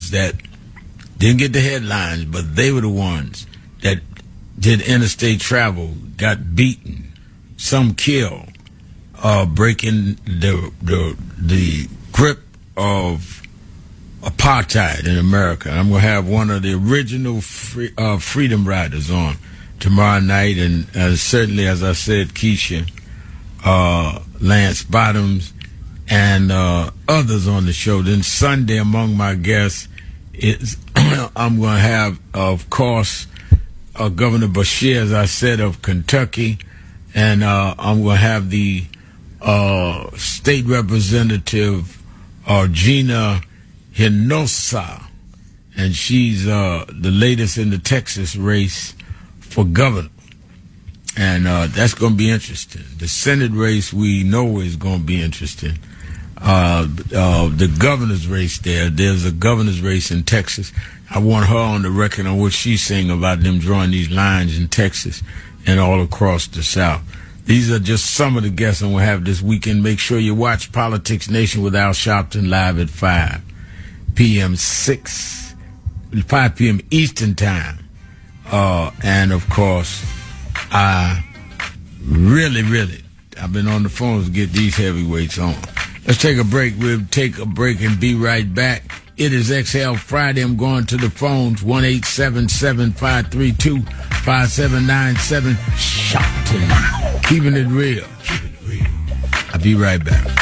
ones that didn't get the headlines, but they were the ones that did interstate travel, got beaten, some killed, breaking the grip of apartheid in America. I'm going to have one of the original Freedom Riders on tomorrow night, and certainly, as I said, Keisha, Lance Bottoms, and others on the show. Then Sunday, among my guests, is I'm going to have, of course, Governor Beshear, as I said, of Kentucky, and I'm going to have the state representative Gina Hinosa, and she's the latest in the Texas race for governor. And that's going to be interesting. The Senate race we know is going to be interesting. The governor's race there's a governor's race in Texas. I want her on the record on what she's saying about them drawing these lines in Texas and all across the South. These are just some of the guests I'm going to have this weekend. Make sure you watch Politics Nation with Al Sharpton live at 5 p.m. Eastern Time. And, of course, I've been on the phone to get these heavyweights on. Let's take a break. We'll take a break and be right back. It is Exhale Friday. I'm going to the phones, 1-877-532-5797. Sharpton. Keeping it real. I'll be right back.